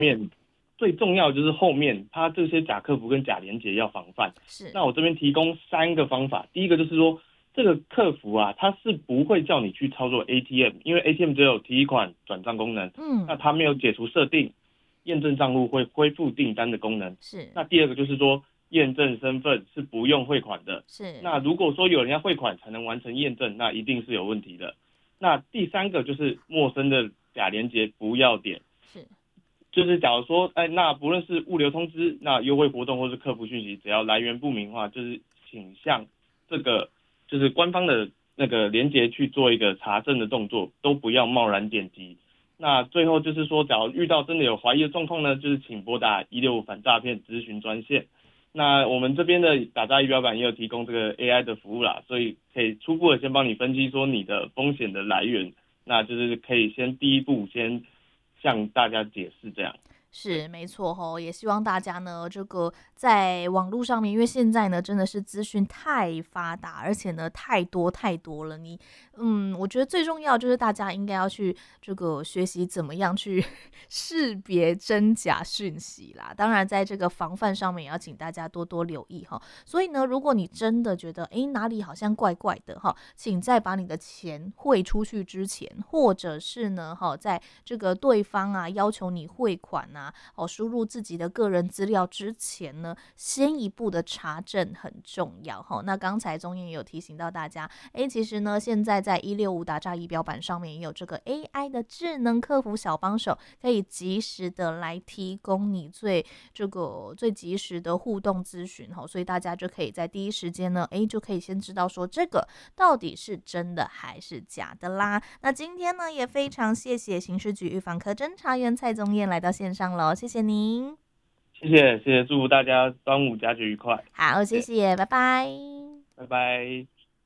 面最重要的就是后面它这些假客服跟假连结要防范。 是， 那我这边提供3个方法，第一个就是说，这个客服啊，它是不会叫你去操作 ATM，因为 ATM 只有提款转账功能，那嗯， 它没有解除设定验证账户会恢复订单的功能。 是那第二个就是说，验证身份是不用汇款的。 是那如果说有人要汇款才能完成验证，那一定是有问题的。那第三个就是陌生的假连结不要点。 是， 就是假如说，那不论是物流通知、那优惠活动或是客服讯息，只要来源不明的话，就是请向这个就是官方的那个连结去做一个查证的动作，都不要贸然点击。那最后就是说，假如遇到真的有怀疑的状况呢，就是请拨打165反诈骗咨询专线。那我们这边的打诈仪表板也有提供这个 AI 的服务啦，所以可以初步的先帮你分析说你的风险的来源，那就是可以先第一步先向大家解释这样。对， 是没错吼，也希望大家呢，这个在网络上面，因为现在呢真的是资讯太发达，而且呢太多太多了。我觉得最重要就是大家应该要去这个学习怎么样去识别真假讯息啦。当然，在这个防范上面也要请大家多多留意哈。所以呢，如果你真的觉得哪里好像怪怪的哈，请在把你的钱汇出去之前，或者是呢在这个对方啊要求你汇款啊，输入自己的个人资料之前呢，先一步的查证很重要哈。那刚才中燕也有提醒到大家，其实呢，现在在165打诈仪表板上面也有这个 AI 的智能客服小帮手，可以及时的来提供你最及时的互动咨询哈。所以大家就可以在第一时间呢，就可以先知道说这个到底是真的还是假的啦。那今天呢，也非常谢谢刑事局预防科侦查员蔡宗彦来到线上喽，谢谢您。 谢谢，祝福大家端午佳节愉快， 好，谢谢谢， 谢，拜拜。 拜拜。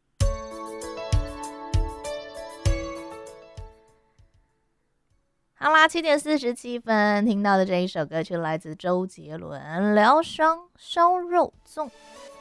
好啦，7:47，听到的这一首歌曲来自周杰伦，《疗伤烧肉粽》。